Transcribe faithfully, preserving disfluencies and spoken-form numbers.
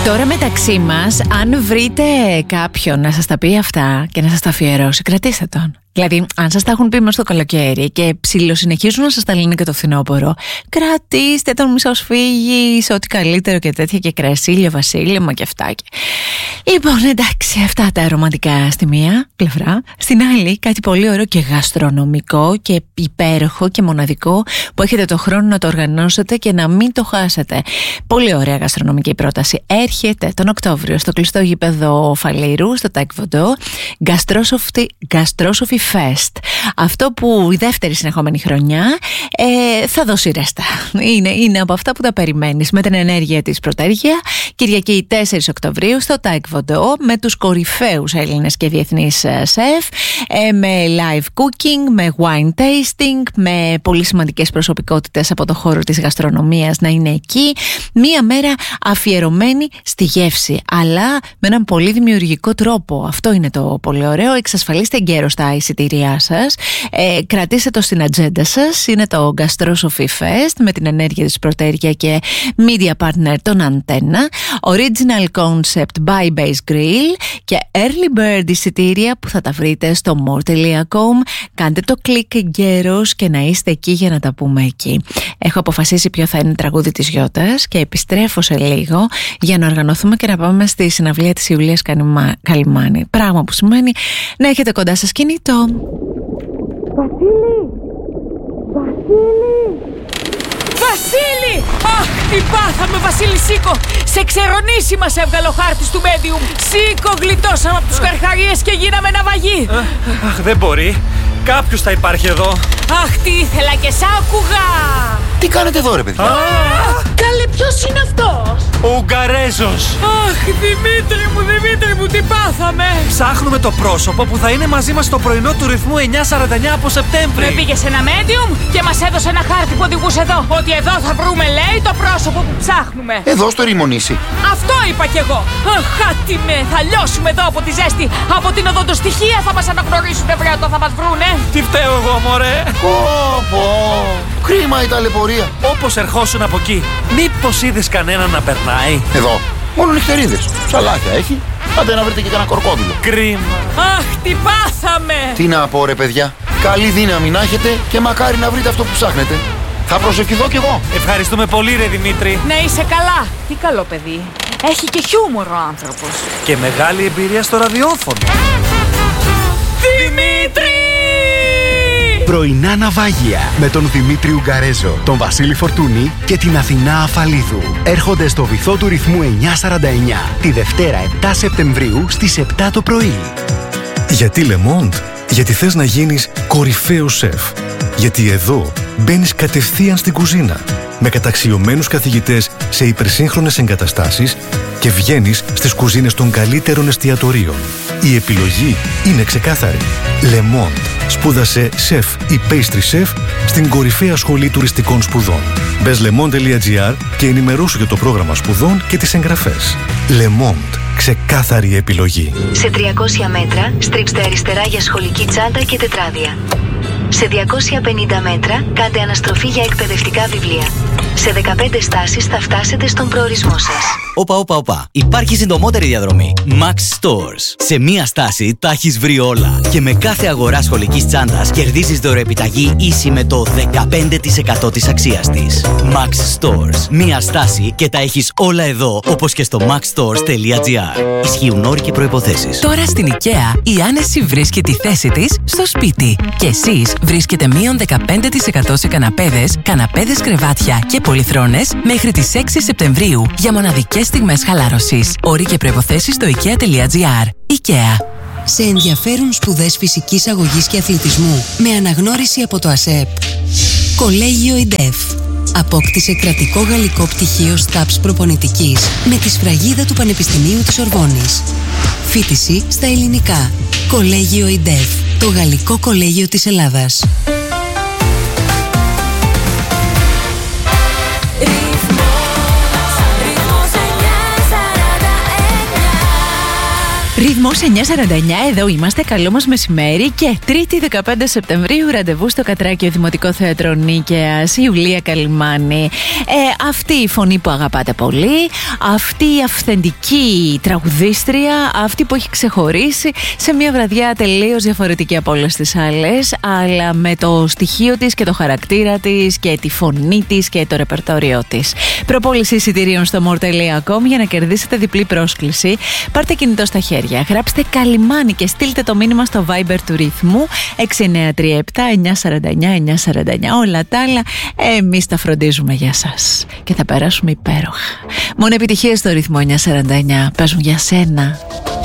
Τώρα μεταξύ μας, αν βρείτε κάποιον να σας τα πει αυτά και να σας τα αφιερώσει, κρατήστε τον. Δηλαδή, αν σας τα έχουν πει μες στο καλοκαίρι και ψιλοσυνεχίζουν να σας τα λένε και το φθινόπωρο, κρατήστε τον, μη σας φύγει σε ό,τι καλύτερο και τέτοια, και κρασίλιο, βασίλεμα και αυτά. Λοιπόν, εντάξει, αυτά τα ρομαντικά στη μία πλευρά. Στην άλλη, κάτι πολύ ωραίο και γαστρονομικό και υπέροχο και μοναδικό που έχετε το χρόνο να το οργανώσετε και να μην το χάσετε. Πολύ ωραία γαστρονομική πρόταση. Έρχεται τον Οκτώβριο στο κλειστό γήπεδο Φαλήρου, στο Taekwondo Βοντό, Γκαστρόσοφι Fest. Αυτό που η δεύτερη συνεχόμενη χρονιά ε, θα δώσει ρέστα. Είναι, είναι από αυτά που τα περιμένεις. Με την ενέργεια της Πρωτέργεια, Κυριακή τέσσερις Οκτωβρίου στο Taekwondo Βοντό, με τους κορυφαίους Έλληνες και διεθνείς σεφ, ε, με live cooking, με wine tasting, με πολύ σημαντικές προσωπικότητες από το χώρο της γαστρονομίας να είναι εκεί. Μία μέρα αφιερωμένη στη γεύση, αλλά με έναν πολύ δημιουργικό τρόπο. Αυτό είναι το πολύ ωραίο. Εξασφαλίστε εγκαίρως τα εισιτήριά σας, ε, κρατήστε το στην ατζέντα σας. Είναι το Γκαστρόσοφι Fest με την ενέργεια της Πρωτέργεια και media partner τον Αντένα, original concept by Base Grill και early bird εισιτήρια που θα τα βρείτε στο more τελεία com. Κάντε το κλικ εγκαίρως και να είστε εκεί για να τα πούμε εκεί. Έχω αποφασίσει ποιο θα είναι τραγούδι της Γιώτας και επιστρέφω σε λίγο για να οργανωθούμε και να πάμε στη συναυλία της Ιουλίας Καλυμάνη. Πράγμα που σημαίνει να έχετε κοντά σας κινητό. Βασίλη! Βασίλη! Βασίλη! Αχ, τι πάθαμε, Βασίλη, σήκω! Σε ξερονήσι μας έβγαλε ο χάρτης του medium. Σήκω, γλιτώσαμε από τους καρχαρίες και γίναμε ναυαγοί. Αχ, δεν μπορεί. Κάποιος θα υπάρχει εδώ. Αχ, τι ήθελα και σ' άκουγα. Τι κάνετε εδώ, ρε παιδιά? Καλέ, ποιος είναι αυτός? Ο Ουγγαρέζος. Αχ, Δημήτρη μου, Δημήτρη μου, τι πάθαμε. Ψάχνουμε το πρόσωπο που θα είναι μαζί μας στο πρωινό του ρυθμού εννιά σαράντα εννιά από Σεπτέμβρη. Με πήγε σε ένα medium και μας έδωσε ένα χάρτη που οδηγούσε εδώ. Ότι εδώ θα βρούμε, λέει, το πρόσωπο που ψάχνουμε. Εδώ στο Ρημονήσι. Αυτό είπα κι εγώ. Αχ, άτιμε, θα λιώσουμε εδώ από τη ζέστη. Από την οδοντοστοιχεία θα μας αναγνωρίσουν, βρε, όταν θα μας βρούνε. Τι φταίω εγώ, μωρέ? Πω, πω. Κρίμα η ταλαιπωρία. Όπως ερχόσουν από εκεί, μήπως είδες κανέναν να περνάει? Εδώ, μόνο νυχτερίδες. Ψαλάκια έχει. Άντε να βρείτε και κανένα κορκόδιλο. Κρίμα. Αχ, τι πάθαμε. Τι να πω, ρε παιδιά. Καλή δύναμη να έχετε και μακάρι να βρείτε αυτό που ψάχνετε. Θα προσευχηθώ κι εγώ. Ευχαριστούμε πολύ, ρε Δημήτρη. Να είσαι καλά. Τι καλό παιδί. Έχει και χιούμορ ο άνθρωπος. Και μεγάλη εμπειρία στο ραδιόφωνο. Δημήτρη! Πρωινά ναυάγια με τον Δημήτρη Ουγγαρέζο, τον Βασίλη Φορτούνη και την Αθηνά Αφαλίδου. Έρχονται στο βυθό του ρυθμού εννιά σαράντα εννιά τη Δευτέρα επτά Σεπτεμβρίου στις επτά το πρωί. Γιατί Le Monde? Γιατί θες να γίνεις κορυφαίος σεφ. Γιατί εδώ μπαίνεις κατευθείαν στην κουζίνα με καταξιωμένους καθηγητές σε υπερσύγχρονες εγκαταστάσεις και βγαίνεις στις κουζίνες των καλύτερων εστιατορίων. Η επιλογή είναι ξεκάθαρη. Le Monde. Σπούδασε σεφ ή pastry chef στην κορυφαία σχολή τουριστικών σπουδών. Μπες lemond τελεία gr και ενημερώσου για το πρόγραμμα σπουδών και τις εγγραφές. Le Monde. Ξεκάθαρη επιλογή. Σε τριακόσια μέτρα στρίψτε αριστερά για σχολική τσάντα και τετράδια. Σε διακόσια πενήντα μέτρα κάντε αναστροφή για εκπαιδευτικά βιβλία. Σε δεκαπέντε στάσεις θα φτάσετε στον προορισμό σας. Όπα, όπα, όπα. Υπάρχει συντομότερη διαδρομή. Max Stores. Σε μία στάση τα έχεις βρει όλα. Και με κάθε αγορά σχολικής τσάντας κερδίζεις δωρεοεπιταγή ίση με το δεκαπέντε τοις εκατό της αξίας της. Max Stores. Μία στάση και τα έχεις όλα εδώ, όπως και στο max stores τελεία gr. Ισχύουν όροι και προϋποθέσεις. Τώρα στην IKEA η άνεση βρίσκει τη θέση της στο σπίτι. Και εσείς βρίσκετε μείον δεκαπέντε τοις εκατό σε καναπέδες, καναπέδες κρεβάτια και πολυθρόνες μέχρι τις έξι Σεπτεμβρίου για μοναδικές στιγμές χαλάρωσης. Όροι και προϋποθέσεις στο ikea τελεία gr. IKEA. Σε ενδιαφέρουν σπουδές φυσικής αγωγής και αθλητισμού με αναγνώριση από το ΑΣΕΠ. Κολέγιο ΙΝΤΕΦ. Απόκτησε κρατικό γαλλικό πτυχίο ΣΤΑΠΣ προπονητικής με τη σφραγίδα του Πανεπιστημίου της Ορβόνης. Φοιτηση στα ελληνικά. Κολέγιο ΙΝΤΕΦ. Το γαλλικό κολέγιο της Ελλάδας. Ρυθμός εννιά σαράντα εννιά, εδώ είμαστε, καλό μας μεσημέρι και Τρίτη δεκαπέντε Σεπτεμβρίου ραντεβού στο Κατράκιο Δημοτικό Θέατρο Νίκαιας, Ιουλία Καλυμάνη. Ε, αυτή η φωνή που αγαπάτε πολύ, αυτή η αυθεντική τραγουδίστρια, αυτή που έχει ξεχωρίσει σε μια βραδιά τελείως διαφορετική από όλες τις άλλες, αλλά με το στοιχείο της και το χαρακτήρα της και τη φωνή της και το ρεπερτόριό της. Προπόληση εισιτηρίων στο more τελεία com για να κερδίσετε διπλή πρόσκληση. Πάρτε κινητό στα χέρια, γράψτε Καλυμάνη και στείλτε το μήνυμα στο Viber του ρυθμού έξι εννιά τρία επτά εννιά τέσσερα εννιά εννιά τέσσερα εννιά. Όλα τα άλλα εμείς τα φροντίζουμε για σας και θα περάσουμε υπέροχα. Μόνο επιτυχίες στο ρυθμό εννιά σαράντα εννιά παίζουν για σένα.